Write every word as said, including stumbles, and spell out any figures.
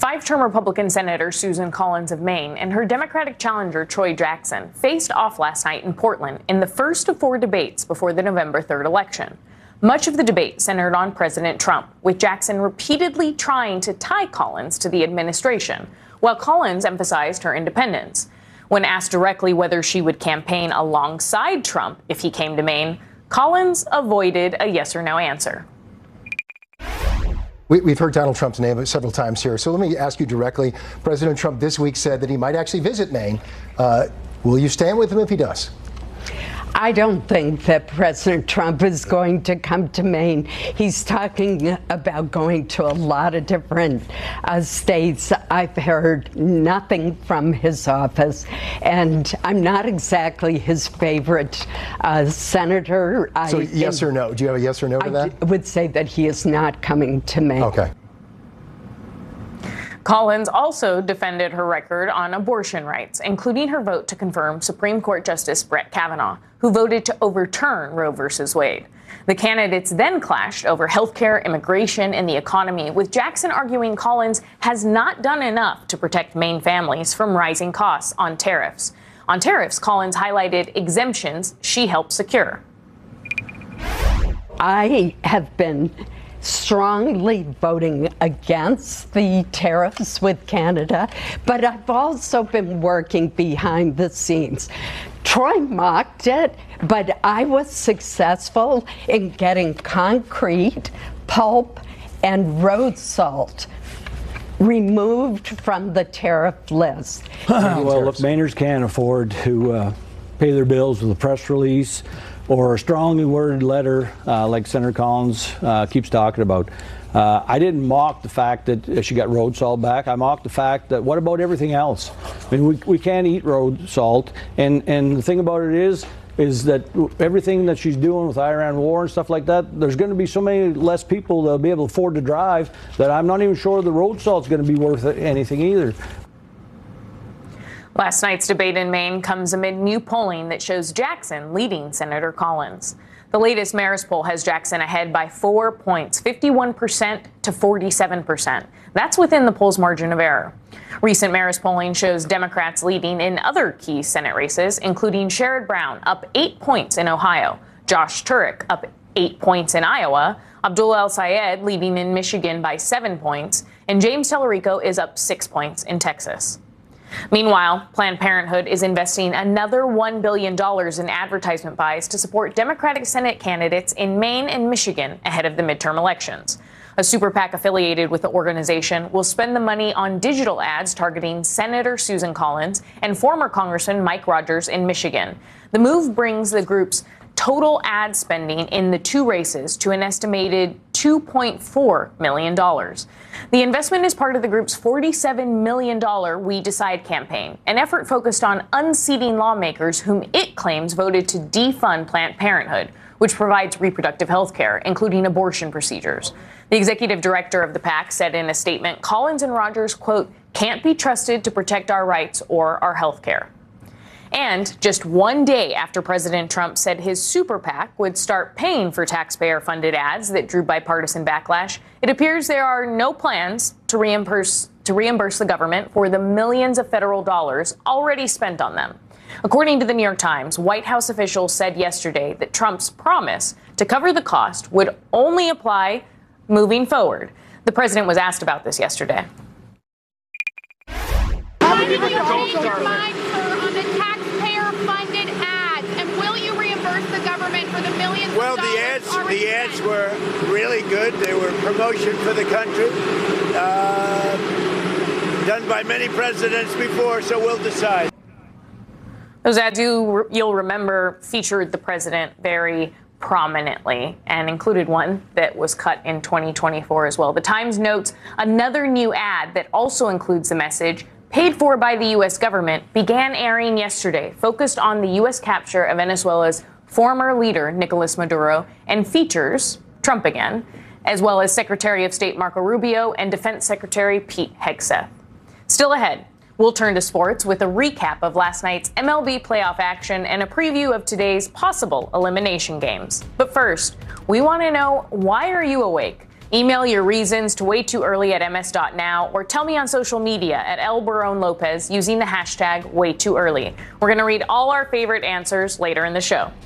Five-term Republican Senator Susan Collins of Maine and her Democratic challenger Troy Jackson faced off last night in Portland in the first of four debates before the November third election. Much of the debate centered on President Trump, with Jackson repeatedly trying to tie Collins to the administration, while Collins emphasized her independence. When asked directly whether she would campaign alongside Trump if he came to Maine, Collins avoided a yes or no answer. We, we've heard Donald Trump's name several times here, so let me ask you directly. President Trump this week said that he might actually visit Maine. Uh, will you stand with him if he does? I don't think that President Trump is going to come to Maine. He's talking about going to a lot of different uh, states. I've heard nothing from his office, and I'm not exactly his favorite uh, senator. So I, yes or no? Do you have a yes or no to that? I would say that he is not coming to Maine. Okay. Collins also defended her record on abortion rights, including her vote to confirm Supreme Court Justice Brett Kavanaugh, who voted to overturn Roe versus Wade. The candidates then clashed over health care, immigration, and the economy, with Jackson arguing Collins has not done enough to protect Maine families from rising costs on tariffs. On tariffs, Collins highlighted exemptions she helped secure. I have been strongly voting against the tariffs with Canada, but I've also been working behind the scenes. Troy mocked it, but I was successful in getting concrete, pulp, and road salt removed from the tariff list. Well, look, Mainers can't afford to uh, pay their bills with a press release or a strongly worded letter uh, like Senator Collins uh, keeps talking about. Uh, I didn't mock the fact that she got road salt back. I mocked the fact that what about everything else? I mean, we, we can't eat road salt. And, and the thing about it is, is that everything that she's doing with Iran war and stuff like that, there's going to be so many less people that'll be able to afford to drive that I'm not even sure the road salt's going to be worth anything either. Last night's debate in Maine comes amid new polling that shows Jackson leading Senator Collins. The latest Marist poll has Jackson ahead by four points, fifty-one percent to forty-seven percent. That's within the poll's margin of error. Recent Marist polling shows Democrats leading in other key Senate races, including Sherrod Brown up eight points in Ohio, Josh Turek up eight points in Iowa, Abdullah El-Sayed leading in Michigan by seven points, and James Tellerico is up six points in Texas. Meanwhile, Planned Parenthood is investing another one billion dollars in advertisement buys to support Democratic Senate candidates in Maine and Michigan ahead of the midterm elections. A super PAC affiliated with the organization will spend the money on digital ads targeting Senator Susan Collins and former Congressman Mike Rogers in Michigan. The move brings the group's total ad spending in the two races to an estimated two point four million dollars. The investment is part of the group's forty-seven million dollars We Decide campaign, an effort focused on unseating lawmakers whom it claims voted to defund Planned Parenthood, which provides reproductive health care, including abortion procedures. The executive director of the PAC said in a statement, Collins and Rogers, quote, can't be trusted to protect our rights or our health care. And just one day after President Trump said his super PAC would start paying for taxpayer-funded ads that drew bipartisan backlash, it appears there are no plans to reimburse to reimburse the government for the millions of federal dollars already spent on them. According to the New York Times, White House officials said yesterday that Trump's promise to cover the cost would only apply moving forward. The president was asked about this yesterday. How did you change your mind, sir, on the taxpayer-funded ads, and will you reimburse the government for the millions well, of dollars? Well, the ads, already the ads spent? were really good. They were promotion for the country, uh, done by many presidents before. So we'll decide. Those ads, you, you'll remember, featured the president very prominently and included one that was cut in twenty twenty-four as well. The Times notes another new ad that also includes the message, paid for by the U S government, began airing yesterday, focused on the U S capture of Venezuela's former leader, Nicolas Maduro, and features Trump again, as well as Secretary of State Marco Rubio and Defense Secretary Pete Hegseth. Still ahead, we'll turn to sports with a recap of last night's M L B playoff action and a preview of today's possible elimination games. But first, we want to know, why are you awake? Email your reasons to way too early at m s dot now or tell me on social media at El Barone Lopez using the hashtag way too early. We're going to read all our favorite answers later in the show.